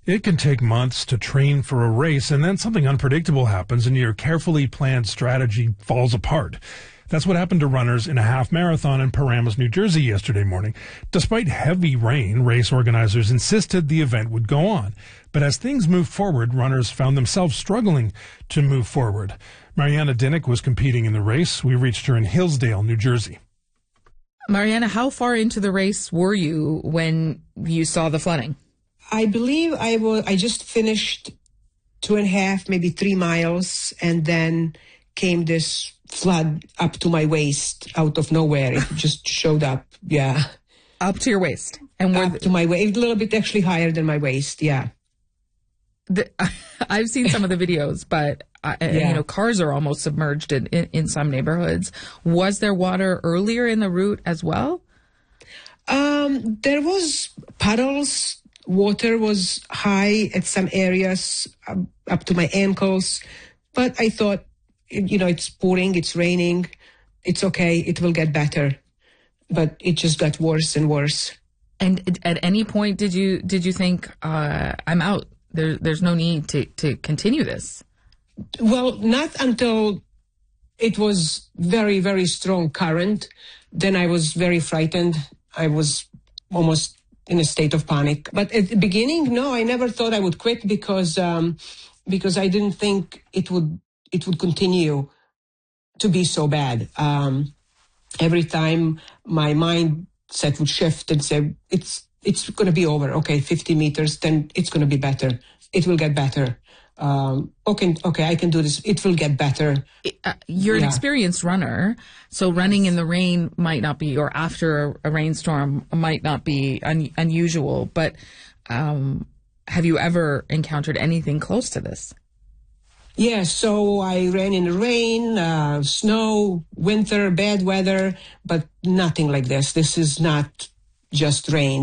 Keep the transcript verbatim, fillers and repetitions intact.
It can take months to train for a race, and then something unpredictable happens and your carefully planned strategy falls apart. That's what happened to runners in a half marathon in Paramus, New Jersey yesterday morning. Despite heavy rain, race organizers insisted the event would go on. But as things moved forward, runners found themselves struggling to move forward. Mariana Dinnick was competing in the race. We reached her in Hillsdale, New Jersey. Mariana, how far into the race were you when you saw the flooding? I believe I was, I just finished two and a half, maybe three miles, and then came this flood up to my waist out of nowhere. It just showed up, yeah. Up to your waist? And up to my waist, a little bit actually higher than my waist, yeah. The, I've seen some of the videos, but uh, yeah. you know, cars are almost submerged in, in, in some neighborhoods. Was there water earlier in the route as well? Um, there was puddles. Water was high at some areas, uh, up to my ankles. But I thought, you know, it's pouring, it's raining. It's okay. It will get better. But it just got worse and worse. And at any point, did you did you think, uh, I'm out? There, there's no need to, to continue this? Well, not until it was very, very strong current. Then I was very frightened. I was almost in a state of panic. But at the beginning, no, I never thought I would quit because um, because I didn't think it would it would continue to be so bad. Um, every time my mindset would shift and say, it's it's going to be over. Okay, fifty meters, then it's going to be better. It will get better. Um, okay, okay, I can do this. It will get better. Uh, you're yeah. an experienced runner, so running in the rain might not be, or after a, a rainstorm might not be un- unusual, but um, have you ever encountered anything close to this? Yeah, so I ran in the rain, uh, snow, winter, bad weather, but nothing like this. This is not just rain.